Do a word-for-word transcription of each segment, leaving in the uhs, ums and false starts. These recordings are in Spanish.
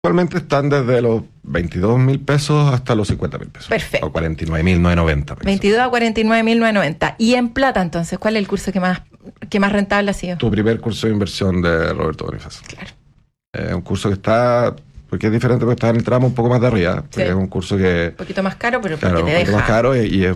Actualmente están desde los veintidós mil pesos hasta los cincuenta mil pesos. Perfecto. O cuarenta y nueve mil novecientos noventa pesos. veintidós a cuarenta y nueve mil novecientos noventa. Y en plata, entonces, ¿cuál es el curso que más, que más rentable ha sido? Tu primer curso de inversión de Roberto Bonifacio. Claro. Es eh, un curso que está, porque es diferente, porque está en el tramo un poco más de arriba. Sí. Es un curso que... Un poquito más caro, pero claro, porque te un poquito deja. más caro y, y es...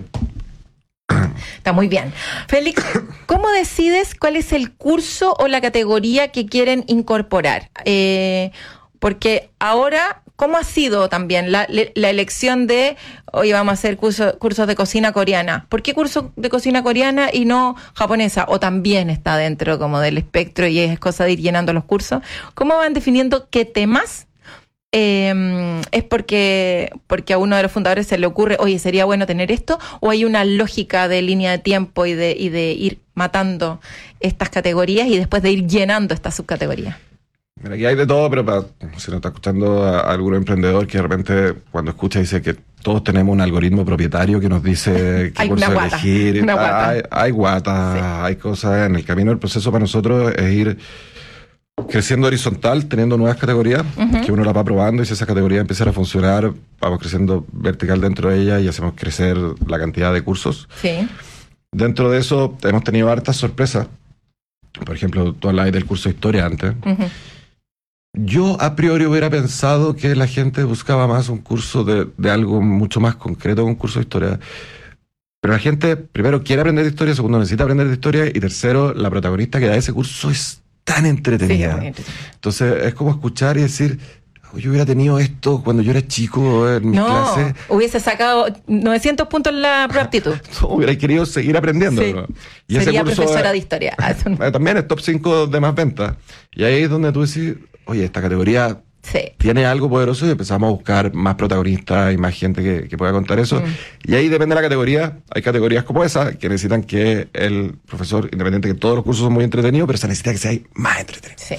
Está muy bien. Félix, ¿cómo decides cuál es el curso o la categoría que quieren incorporar? Eh, porque ahora, ¿cómo ha sido también la, la elección de, oye, vamos a hacer curso, cursos de cocina coreana? ¿Por qué curso de cocina coreana y no japonesa? ¿O también está dentro como del espectro y es cosa de ir llenando los cursos? ¿Cómo van definiendo qué temas? Eh, ¿Es porque, porque a uno de los fundadores se le ocurre, oye, sería bueno tener esto? ¿O hay una lógica de línea de tiempo y de, y de ir matando estas categorías y después de ir llenando estas subcategorías? Mira, aquí hay de todo, pero para, si nos está escuchando a, a algún emprendedor que de repente cuando escucha dice que todos tenemos un algoritmo propietario que nos dice qué Hay curso una guata, elegir. una guata. Hay, hay guatas, sí. Hay cosas en el camino. El proceso para nosotros es ir creciendo horizontal, teniendo nuevas categorías, uh-huh. que uno las va probando y si esa categoría empieza a funcionar, vamos creciendo vertical dentro de ella y hacemos crecer la cantidad de cursos. Sí. Dentro de eso hemos tenido hartas sorpresas. Por ejemplo, tú hablabas del curso de historia antes. Uh-huh. Yo a priori hubiera pensado que la gente buscaba más un curso de, de algo mucho más concreto que un curso de historia. Pero la gente, primero, quiere aprender de historia, segundo, necesita aprender de historia y tercero, la protagonista que da ese curso es tan entretenida. Sí, entonces es como escuchar y decir, oh, yo hubiera tenido esto cuando yo era chico en mis no, clases. Hubiese sacado novecientos puntos en la prueba aptitud. No, hubiera querido seguir aprendiendo. Sí. ¿No? Y sería ese curso profesora es, de historia. También es top cinco de más ventas. Y ahí es donde tú decís, oye, esta categoría sí. tiene algo poderoso y empezamos a buscar más protagonistas y más gente que, que pueda contar eso. Mm. Y ahí depende de la categoría. Hay categorías como esa que necesitan que el profesor, independiente que todos los cursos son muy entretenidos, pero se necesita que sea más entretenido. Sí.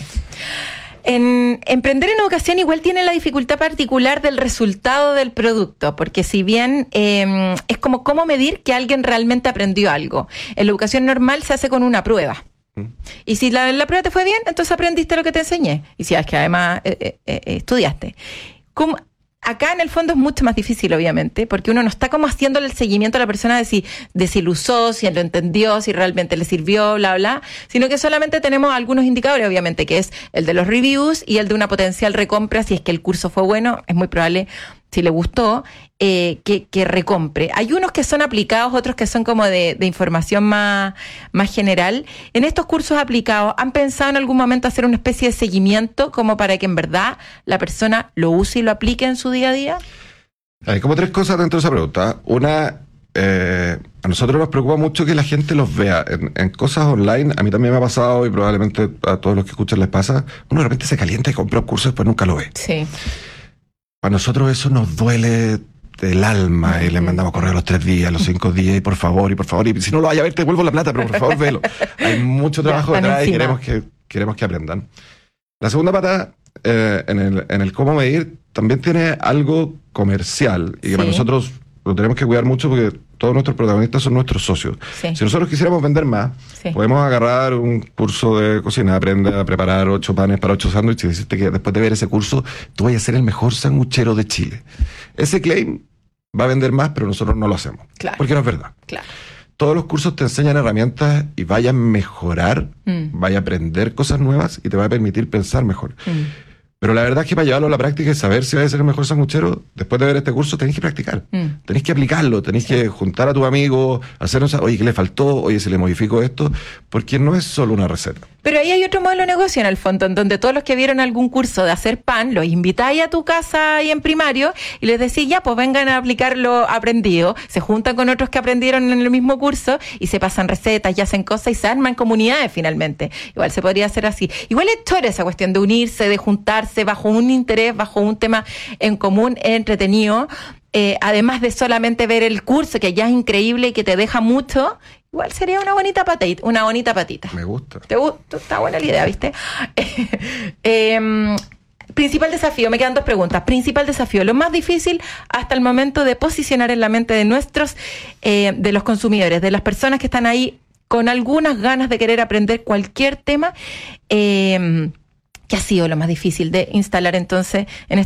En emprender en educación igual tiene la dificultad particular del resultado del producto, porque si bien eh, es como cómo medir que alguien realmente aprendió algo. En la educación normal se hace con una prueba. Y si la, la prueba te fue bien, entonces aprendiste lo que te enseñé. Y si es que además eh, eh, eh, estudiaste. Como, acá en el fondo es mucho más difícil, obviamente, porque uno no está como haciéndole el seguimiento a la persona de si, de si lo usó, si lo entendió, si realmente le sirvió, bla, bla, sino que solamente tenemos algunos indicadores, obviamente, que es el de los reviews y el de una potencial recompra. Si es que el curso fue bueno, es muy probable, si le gustó, eh, que, que recompre. Hay unos que son aplicados, otros que son como de, de información más, más general. En estos cursos aplicados, ¿han pensado en algún momento hacer una especie de seguimiento como para que en verdad la persona lo use y lo aplique en su día a día? Hay como tres cosas dentro de esa pregunta. Una, eh, a nosotros nos preocupa mucho que la gente los vea. En, en cosas online, a mí también me ha pasado y probablemente a todos los que escuchan les pasa, uno de repente se calienta y compra un curso y después nunca lo ve. Sí. A nosotros eso nos duele del alma y le mandamos correo a los tres días, a los cinco días y por favor, y por favor, y si no lo vaya a ver te devuelvo la plata, pero por favor velo. Hay mucho trabajo ya, detrás encima. Y queremos que, queremos que aprendan. La segunda pata, eh, en, el, en el cómo medir, también tiene algo comercial y que sí. Para nosotros lo tenemos que cuidar mucho porque todos nuestros protagonistas son nuestros socios. Sí. Si nosotros quisiéramos vender más, sí. podemos agarrar un curso de cocina, aprende a preparar ocho panes para ocho sándwiches y decirte que después de ver ese curso, tú vayas a ser el mejor sanguchero de Chile. Ese claim va a vender más, pero nosotros no lo hacemos. Claro. Porque no es verdad. Claro. Todos los cursos te enseñan herramientas y vaya a mejorar, mm. vaya a aprender cosas nuevas y te va a permitir pensar mejor. Mm. Pero la verdad es que para llevarlo a la práctica y saber si vas a ser el mejor sanguchero, después de ver este curso tenés que practicar, mm. tenés que aplicarlo, tenés sí. que juntar a tu amigo, hacer, oye, ¿qué le faltó? Oye, si le modifico esto, porque no es solo una receta. Pero ahí hay otro modelo de negocio en el fondo, en donde todos los que vieron algún curso de hacer pan, los invitáis a tu casa y en primario y les decís, ya, pues vengan a aplicar lo aprendido, se juntan con otros que aprendieron en el mismo curso y se pasan recetas y hacen cosas y se arman comunidades finalmente. Igual se podría hacer así. Igual es chora esa cuestión de unirse, de juntarse bajo un interés, bajo un tema en común, entretenido. Eh, además de solamente ver el curso, que ya es increíble y que te deja mucho, igual sería una bonita patita, una bonita patita. Me gusta. ¿Te gusta? Está buena la idea, ¿viste? eh, principal desafío, me quedan dos preguntas. Principal desafío, lo más difícil hasta el momento de posicionar en la mente de nuestros, eh, de los consumidores, de las personas que están ahí con algunas ganas de querer aprender cualquier tema, eh, ¿Qué ha sido lo más difícil de instalar entonces en